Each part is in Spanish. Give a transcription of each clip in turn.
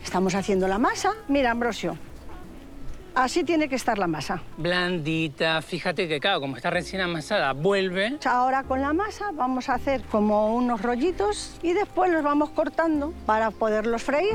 Estamos haciendo la masa. Mira, Ambrosio, así tiene que estar la masa. Blandita, fíjate que, claro, como está recién amasada, vuelve. Ahora con la masa vamos a hacer como unos rollitos y después los vamos cortando para poderlos freír.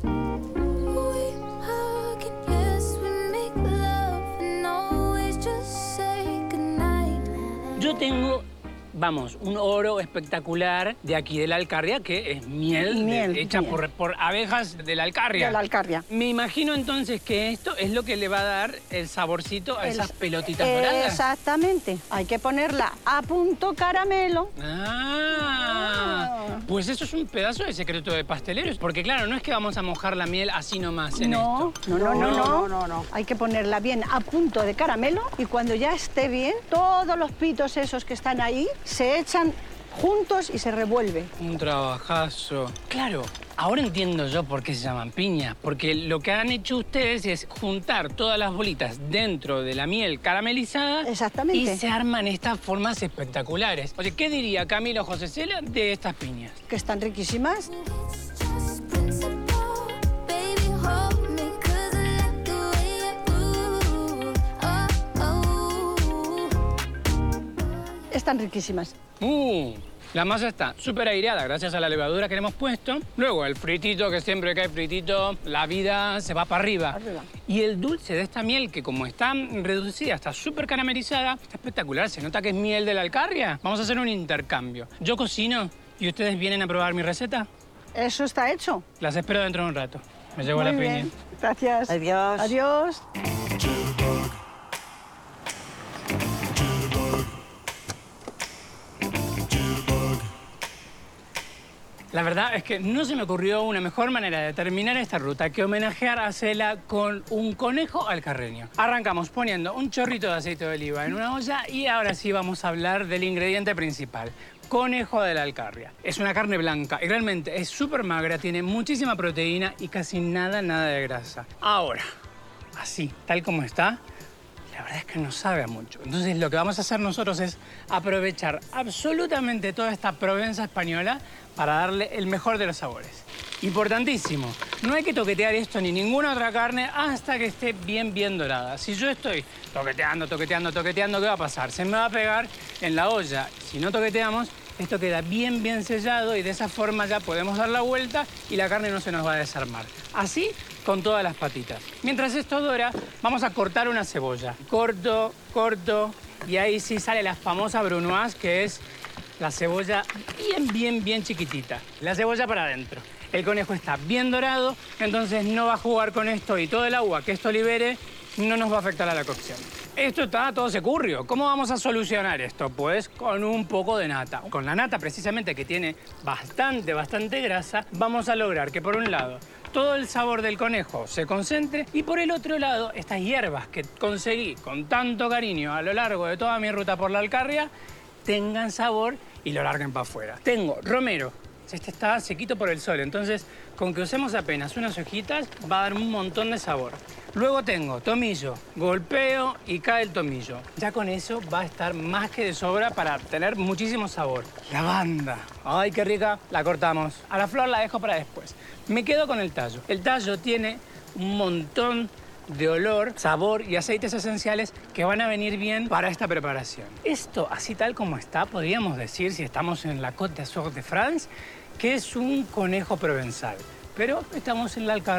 Yo tengo, vamos, un oro espectacular de aquí, de la Alcarria, que es miel, hecha por abejas de la Alcarria. De la Alcarria. Me imagino entonces que esto es lo que le va a dar el saborcito a esas pelotitas doradas. Exactamente. Hay que ponerla a punto caramelo. Pues eso es un pedazo de secreto de pasteleros. Porque claro, no es que vamos a mojar la miel así nomás en esto. No. Hay que ponerla bien a punto de caramelo y cuando ya esté bien, todos los pitos esos que están ahí se echan juntos y se revuelve. Un trabajazo. Claro, ahora entiendo yo por qué se llaman piñas. Porque lo que han hecho ustedes es juntar todas las bolitas dentro de la miel caramelizada. Exactamente. Y se arman estas formas espectaculares. Oye, ¿qué diría Camilo José Cela de estas piñas? Que están riquísimas. Están riquísimas. La masa está súper aireada gracias a la levadura que le hemos puesto. Luego el fritito, que siempre que hay fritito, la vida se va para arriba. Y el dulce de esta miel, que como está reducida, está súper caramelizada, está espectacular. Se nota que es miel de la Alcarria. Vamos a hacer un intercambio. Yo cocino y ustedes vienen a probar mi receta. Eso está hecho. Las espero dentro de un rato. Me llevo la piña. Gracias. Adiós. Adiós. La verdad es que no se me ocurrió una mejor manera de terminar esta ruta que homenajear a Cela con un conejo alcarreño. Arrancamos poniendo un chorrito de aceite de oliva en una olla y ahora sí vamos a hablar del ingrediente principal. Conejo de la Alcarria. Es una carne blanca y realmente es súper magra, tiene muchísima proteína y casi nada de grasa. Ahora, así, tal como está, la verdad es que no sabe a mucho. Entonces lo que vamos a hacer nosotros es aprovechar absolutamente toda esta Provenza española para darle el mejor de los sabores. Importantísimo, no hay que toquetear esto ni ninguna otra carne hasta que esté bien dorada. Si yo estoy toqueteando, ¿qué va a pasar? Se me va a pegar en la olla. Si no toqueteamos, esto queda bien sellado y de esa forma ya podemos dar la vuelta y la carne no se nos va a desarmar. Así con todas las patitas. Mientras esto dora, vamos a cortar una cebolla. Corto, y ahí sí sale la famosa brunoise, que es la cebolla bien chiquitita. La cebolla para adentro. El conejo está bien dorado, entonces no va a jugar con esto y todo el agua que esto libere no nos va a afectar a la cocción. Esto está todo securrio. ¿Cómo vamos a solucionar esto? Pues con un poco de nata. Con la nata, precisamente, que tiene bastante grasa, vamos a lograr que, por un lado, todo el sabor del conejo se concentre y, por el otro lado, estas hierbas que conseguí con tanto cariño a lo largo de toda mi ruta por la Alcarria tengan sabor y lo larguen para afuera. Tengo romero. Este está sequito por el sol, entonces con que usemos apenas unas hojitas va a dar un montón de sabor. Luego tengo tomillo, golpeo y cae el tomillo. Ya con eso va a estar más que de sobra para tener muchísimo sabor. Lavanda, ¡ay, qué rica! La cortamos. A la flor la dejo para después. Me quedo con el tallo. El tallo tiene un montón de olor, sabor y aceites esenciales que van a venir bien para esta preparación. Esto, así tal como está, podríamos decir, si estamos en la Côte d'Azur de France, que es un conejo provenzal. Pero estamos en la Alcarria.